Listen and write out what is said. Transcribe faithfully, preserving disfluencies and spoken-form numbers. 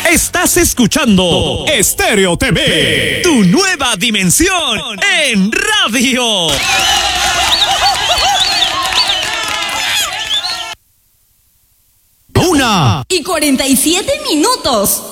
Estás escuchando Estéreo T V, tu nueva dimensión en radio. Una y cuarenta y siete minutos.